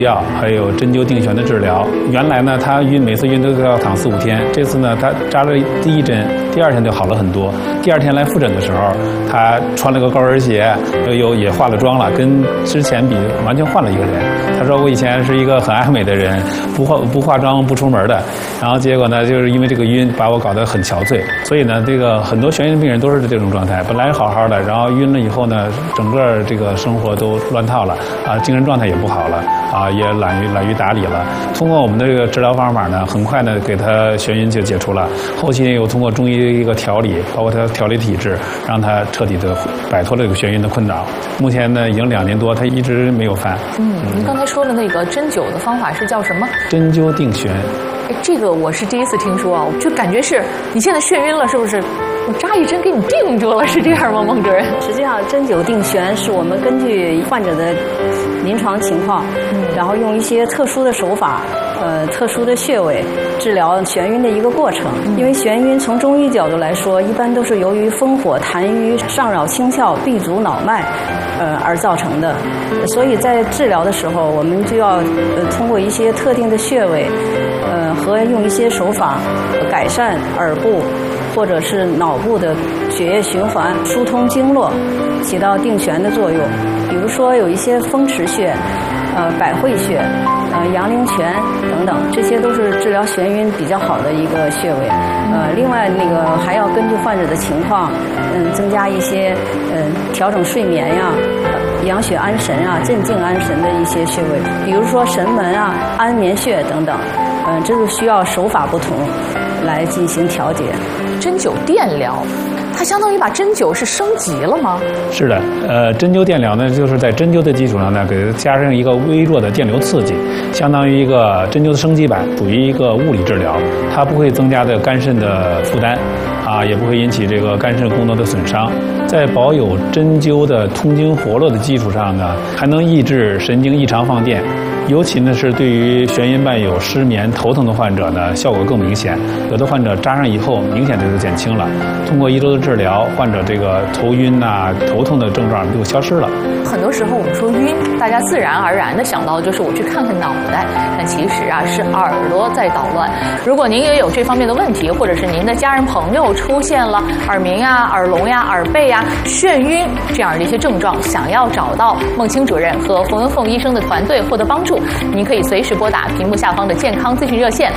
药，还有针灸定旋的治疗。原来呢，他每次晕都要躺4、5天，这次呢，他扎了第1针，第2天就好了很多。第2天来复诊的时候，他穿了个高跟鞋，也化了妆了，跟之前比完全换了一个人。他说我以前是一个很爱美的人，不化妆不出门的，然后结果呢，就是因为这个晕把我搞得很憔悴。所以呢，这个很多眩晕病人都是这种状态，本来好好的，然后晕了以后呢，整个这个生活都乱套了啊，精神状态也不好了啊。也懒于打理了。通过我们的这个治疗方法呢，很快呢给他眩晕就解除了。后期又通过中医的一个调理，包括他调理体质，让他彻底的摆脱了这个眩晕的困扰。目前呢已经2年多，他一直没有犯。 您刚才说的那个针灸的方法是叫什么？ 针灸定旋。 这个我是第一次听说啊，就感觉是你现在眩晕了，是不是？我扎一针给你定住了，是这样吗，孟主任？ 实际上，针灸定旋是我们根据患者的临床情况，然后用一些特殊的手法，特殊的穴位治疗眩晕的一个过程。因为眩晕从中医角度来说，一般都是由于风火痰瘀上扰清窍、闭阻脑脉，而造成的。所以在治疗的时候，我们就要通过一些特定的穴位，和用一些手法改善耳部或者是脑部的血液循环，疏通经络，起到定旋的作用。比如说有一些风池穴、百会穴、阳陵泉等等，这些都是治疗眩晕比较好的一个穴位。另外那个还要根据患者的情况，增加一些调整睡眠呀、养血安神啊、镇静安神的一些穴位，比如说神门啊、安眠穴等等。这是需要手法不同来进行调节。 针灸电疗，它相当于把针灸是升级了吗？ 是的，针灸电疗呢，就是在针灸的基础上呢，给它加上一个微弱的电流刺激，相当于一个针灸的升级版，属于一个物理治疗，它不会增加的肝肾的负担，也不会引起这个肝肾功能的损伤。在保有针灸的通经活络的基础上呢，还能抑制神经异常放电。尤其呢是对于眩晕伴有失眠、头疼的患者呢，效果更明显。有的患者扎上以后，明显就减轻了。通过1周的治疗，患者这个头晕头痛的症状就消失了。 很多时候我们说晕，大家自然而然的想到的就是我去看看脑袋，但其实是耳朵在捣乱。如果您也有这方面的问题，或者是您的家人朋友出现了耳鸣耳聋耳背眩晕这样的一些症状，想要找到孟青主任和冯文凤医生的团队获得帮助，您可以随时拨打屏幕下方的健康咨询热线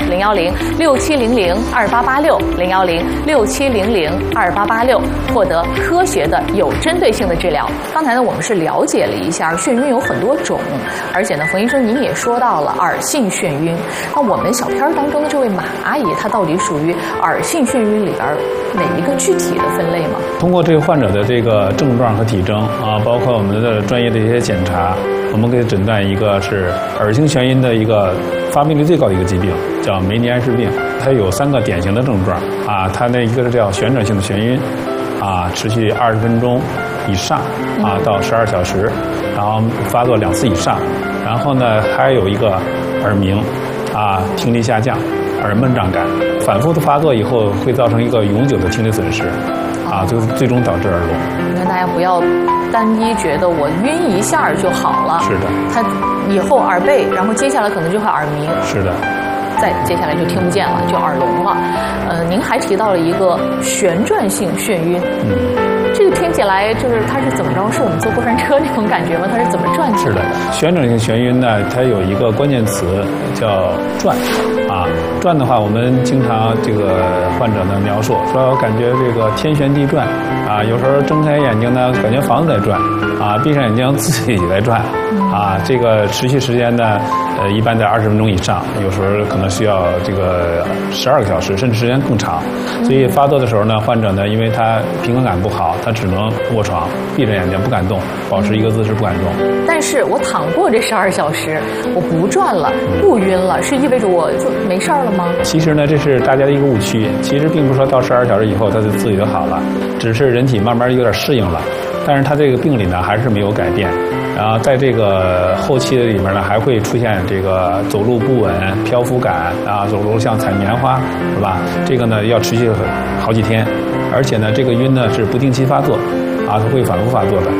010-6700-2886，010-6700-2886，获得科学的有针对性的治疗。刚才呢，我们是了解了一下眩晕有很多种，而且呢，冯医生您也说到了耳性眩晕。那我们小片当中的这位马阿姨，她到底属于耳性眩晕里边哪一个具体的分类吗？ 通过这个患者的这个症状和体征包括我们的专业的一些检查，我们可以诊断一个是耳性眩晕的一个发病率最高的一个疾病，叫梅尼安氏病。它有3个典型的症状它那一个是叫旋转性的眩晕持续20分钟以上到12小时，然后发作2次以上。然后呢，还有一个耳鸣听力下降、耳闷胀感，反复的发作以后会造成一个永久的听力损失就是最终导致耳聋。 那大家不要单一觉得我晕一下就好了， 是的， 他以后耳背，然后接下来可能就会耳鸣， 是的， 再接下来就听不见了，就耳聋了。您还提到了一个旋转性眩晕，这个听起来就是它是怎么着？是我们坐过山车那种感觉吗？它是怎么转起来的？ 是的，旋转性眩晕呢，它有一个关键词叫转转的话，我们经常这个患者呢描述说，感觉这个天旋地转有时候睁开眼睛呢，感觉房子在转闭上眼睛自己在转这个持续时间呢一般在20分钟以上，有时候可能需要这个12个小时，甚至时间更长。所以发作的时候呢，患者呢，因为他平衡感不好，他只能卧床，闭着眼睛不敢动，保持一个姿势不敢动。 但是我躺过这12小时，我不转了，不晕了，是意味着我就没事了吗？ 其实呢，这是大家的一个误区。其实并不是说到12小时以后他就自己就好了，只是人体慢慢有点适应了。但是他这个病理呢还是没有改变，然后在这个后期里面呢还会出现这个走路不稳、漂浮感走路像踩棉花，是吧？这个呢要持续好几天，而且呢这个晕呢是不定期发作它会反复发作的，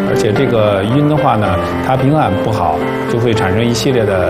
而且这个晕的话呢，它平衡感不好，就会产生一系列的